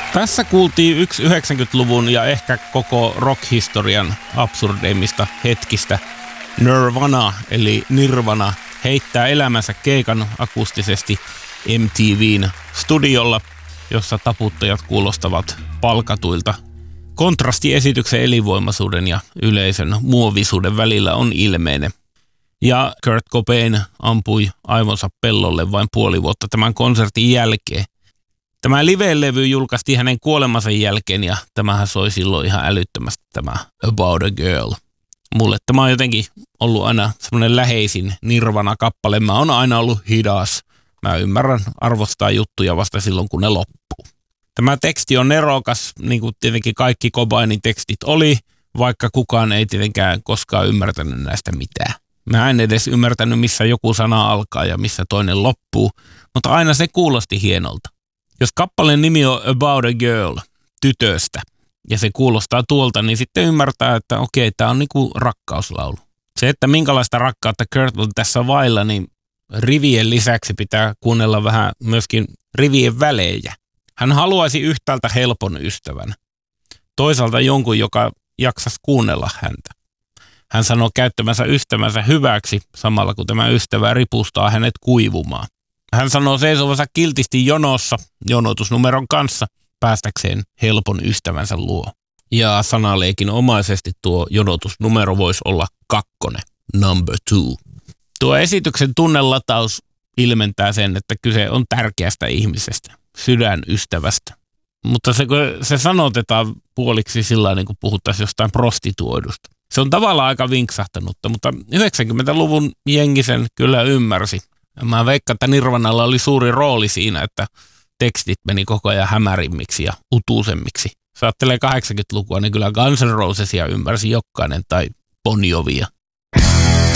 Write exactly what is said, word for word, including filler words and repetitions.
Tässä kuultiin yksi yhdeksänkymmentäluvun ja ehkä koko rock-historian absurdeimmista hetkistä. Nirvana eli Nirvana heittää elämänsä keikan akustisesti M T V:n studiolla, jossa taputtajat kuulostavat palkatuilta. Kontrasti esityksen elinvoimaisuuden ja yleisön muovisuuden välillä on ilmeinen. Ja Kurt Cobain ampui aivonsa pellolle vain puoli vuotta tämän konsertin jälkeen. Tämä live-levy julkaistiin hänen kuolemansa jälkeen ja tämähän soi silloin ihan älyttömästi tämä About a Girl. Mulle tämä on jotenkin ollut aina semmoinen läheisin Nirvana-kappale. Mä oon aina ollut hidas. Mä ymmärrän arvostaa juttuja vasta silloin, kun ne loppuu. Tämä teksti on nerokas, niin kuin tietenkin kaikki Cobainin tekstit oli, vaikka kukaan ei tietenkään koskaan ymmärtänyt näistä mitään. Mä en edes ymmärtänyt, missä joku sana alkaa ja missä toinen loppuu, mutta aina se kuulosti hienolta. Jos kappaleen nimi on About a Girl, tytöstä, ja se kuulostaa tuolta, niin sitten ymmärtää, että okei, tämä on niinku rakkauslaulu. Se, että minkälaista rakkautta Kurt on tässä vailla, niin rivien lisäksi pitää kuunnella vähän myöskin rivien välejä. Hän haluaisi yhtäältä helpon ystävän, toisaalta jonkun, joka jaksaisi kuunnella häntä. Hän sanoo käyttämänsä ystävänsä hyväksi, samalla kun tämä ystävä ripustaa hänet kuivumaan. Hän sanoo seisovansa kiltisti jonossa jonotusnumeron kanssa päästäkseen helpon ystävänsä luo. Ja sanaleikin omaisesti tuo jonotusnumero voisi olla kakkonen, number two. Tuo esityksen tunnelataus ilmentää sen, että kyse on tärkeästä ihmisestä, sydänystävästä. Mutta se, se sanotetaan puoliksi sillä niin kuin puhuttaisiin jostain prostituoidusta. Se on tavallaan aika vinksahtanutta, mutta yhdeksänkymmentäluvun jengi sen kyllä ymmärsi. Mä veikkaan, että Nirvanalla oli suuri rooli siinä, että tekstit meni koko ajan hämärimmiksi ja utuusemmiksi. Jos ajattelee kahdeksankymmentälukua, niin kyllä Guns N' Rosesia ymmärsi jokainen tai Bon Jovia.